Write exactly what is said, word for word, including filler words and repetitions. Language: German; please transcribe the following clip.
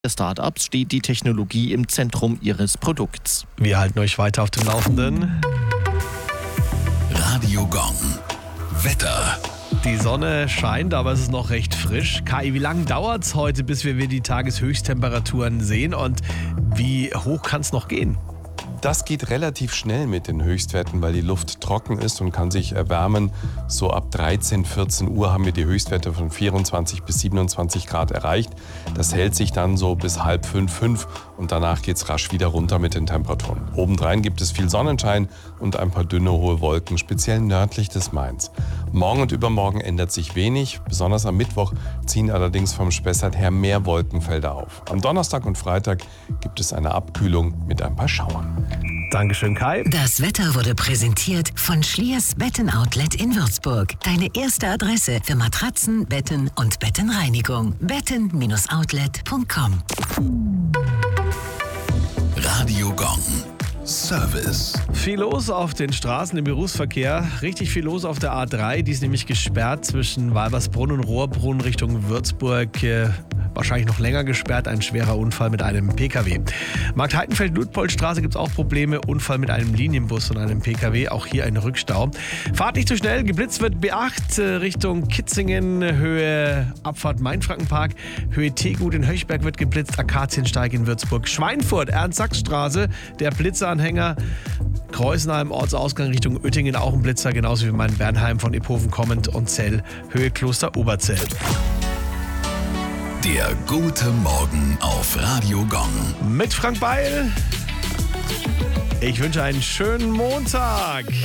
Startups steht die Technologie im Zentrum ihres Produkts. Wir halten euch weiter auf dem Laufenden. Radio Gong. Wetter. Die Sonne scheint, aber es ist noch recht frisch. Kai, wie lange dauert es heute, bis wir die Tageshöchsttemperaturen sehen und wie hoch kann es noch gehen? Das geht relativ schnell mit den Höchstwerten, weil die Luft trocken ist und kann sich erwärmen. So ab dreizehn, vierzehn Uhr haben wir die Höchstwerte von vierundzwanzig bis siebenundzwanzig Grad erreicht. Das hält sich dann so bis halb fünf, fünf und danach geht es rasch wieder runter mit den Temperaturen. Obendrein gibt es viel Sonnenschein und ein paar dünne hohe Wolken, speziell nördlich des Mains. Morgen und übermorgen ändert sich wenig. Besonders am Mittwoch ziehen allerdings vom Spessart her mehr Wolkenfelder auf. Am Donnerstag und Freitag gibt es eine Abkühlung mit ein paar Schauern. Dankeschön, Kai. Das Wetter wurde präsentiert von Schliers Betten-Outlet in Würzburg. Deine erste Adresse für Matratzen, Betten und Bettenreinigung. betten Outlet punkt com. Radio Gong. Service. Viel los auf den Straßen im Berufsverkehr. Richtig viel los auf der A drei. Die ist nämlich gesperrt zwischen Walbersbrunn und Rohrbrunn Richtung Würzburg. Äh, wahrscheinlich noch länger gesperrt. Ein schwerer Unfall mit einem P K W. Markt-Heitenfeld-Ludpolstraße gibt es auch Probleme. Unfall mit einem Linienbus und einem P K W. Auch hier ein Rückstau. Fahrt nicht zu schnell. Geblitzt wird B acht äh, Richtung Kitzingen. Höhe Abfahrt Mainfrankenpark. Höhe Tegut in Höchberg wird geblitzt. Akaziensteig in Würzburg. Schweinfurt, Ernst-Sachs-Straße. Der Blitzeranhänger. Kreuznheim, Ortsausgang Richtung Oettingen, auch ein Blitzer, genauso wie mein Bernheim von Iphofen kommend und Zell, Höhe Kloster Oberzell. Der gute Morgen auf Radio Gong. Mit Frank Beil. Ich wünsche einen schönen Montag.